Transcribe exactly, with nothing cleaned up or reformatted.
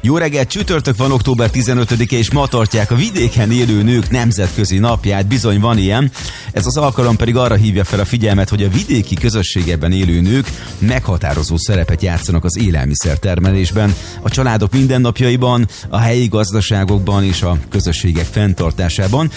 Jó reggelt, csütörtök van, október tizenötödike, és ma tartják a vidéken élő nők nemzetközi napját, bizony van ilyen. Ez az alkalom pedig arra hívja fel a figyelmet, hogy a vidéki közösségekben élő nők meghatározó szerepet játszanak az élelmiszertermelésben, a családok mindennapjaiban, a helyi gazdaságokban és a közösségek fenntartásában.